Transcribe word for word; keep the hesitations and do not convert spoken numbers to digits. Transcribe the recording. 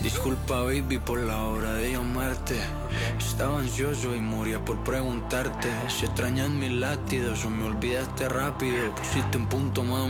Disculpa baby por la hora de llamarte. Estaba ansioso y moría por preguntarte si extrañas mis latidos o me olvidaste rápido. Pusiste un punto, mami.